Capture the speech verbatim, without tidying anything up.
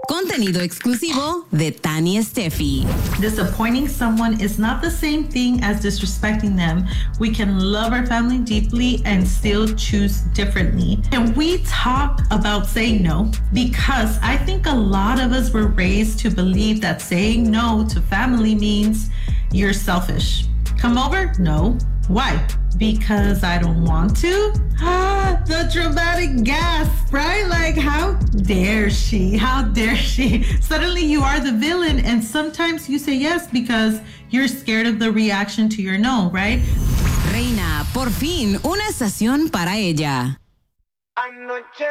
Contenido exclusivo de Tani Steffi. Disappointing someone is not the same thing as disrespecting them. We can love our family deeply and still choose differently. Can we talk about saying no? Because I think a lot of us were raised to believe that saying no to family means you're selfish. Come over? No. Why? Because I don't want to? Ah, the dramatic gasp, right? Like, how dare she? How dare she? Suddenly you are the villain, and sometimes you say yes because you're scared of the reaction to your no, right? Reina, por fin, una estación para ella.